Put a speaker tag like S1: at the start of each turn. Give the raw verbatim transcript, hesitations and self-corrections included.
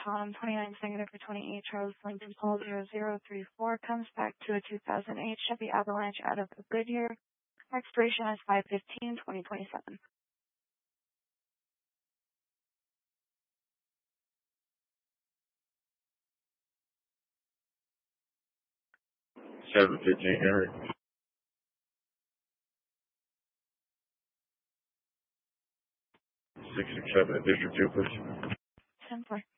S1: Tom, twenty-nine negative for twenty-eight, Charles Lincoln, Paul zero zero three four, comes back to a two thousand eight Chevy Avalanche out of Goodyear. Expiration is five fifteen twenty twenty-seven.
S2: seven fifteen Eric. six six seven, District two, please.
S1: ten four.